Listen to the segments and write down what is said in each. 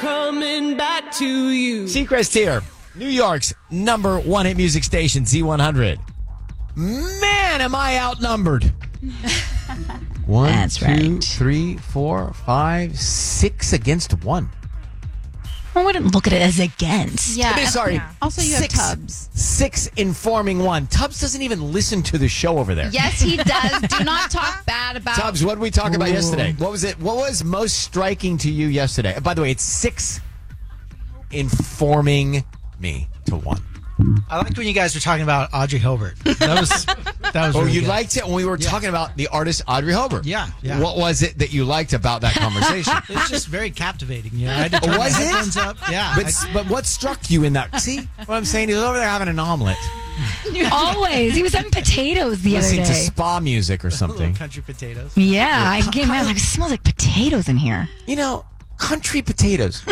coming back to you. Seacrest here. New York's number one hit music station, Z100. Man, am I outnumbered. One, That's two, right. 3, 4, 5, 6 against 1. I wouldn't look at it as against. Yeah. Sorry. Also, you have 6. Tubbs. 6 informing 1. Tubbs doesn't even listen to the show over there. Yes, he does. Do not talk bad about Tubbs, what did we talk about yesterday? What was it? What was most striking to you yesterday? By the way, it's 6 informing me to 1. I liked when you guys were talking about Audrey Hobart. That was Oh, really you good. liked it when we were talking about the artist Audrey Hobart. Yeah, yeah. What was it that you liked about that conversation? It was just very captivating. You know, I had to turn Was my it? headphones up. Yeah. But what struck you in that? See what I'm saying? He was over there having an omelet, Always. He was having potatoes the other listening to day. spa music or Little something. country potatoes. Yeah, I came out like, it smells like potatoes in here. You know, country potatoes.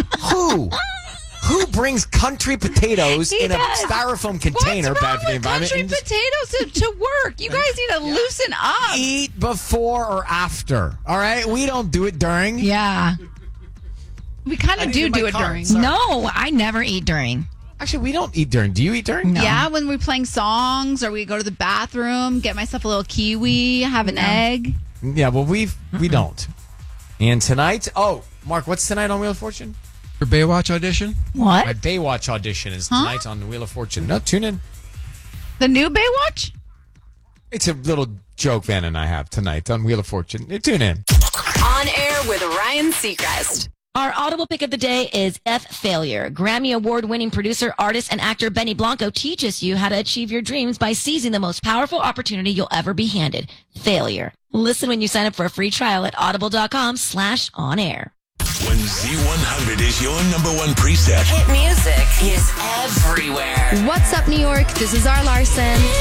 Who brings country potatoes He in a does. styrofoam container? What's wrong Bad for the with environment. country And just potatoes to work? You guys need to loosen up. eat before or after. All right, we don't do it during. Yeah. We kind I of needed do my it card, during. sorry. No, I never eat during. Actually, we don't eat during. Do you eat during? No. Yeah, when we're playing songs or we go to the bathroom, get myself a little kiwi, have an egg. Yeah, well, we don't. And tonight, Mark, what's tonight on Wheel of Fortune? Your Baywatch audition? What? My Baywatch audition is tonight on the Wheel of Fortune. No, tune in. The new Baywatch? It's a little joke Van and I have tonight on Wheel of Fortune. Tune in. On air with Ryan Seacrest. Our audible pick of the day is F Failure. Grammy award-winning producer, artist, and actor Benny Blanco teaches you how to achieve your dreams by seizing the most powerful opportunity you'll ever be handed. Failure. Listen when you sign up for a free trial at audible.com/onair. When Z100 is your number one preset. Hit music is everywhere. What's up, New York? This is R. Larson.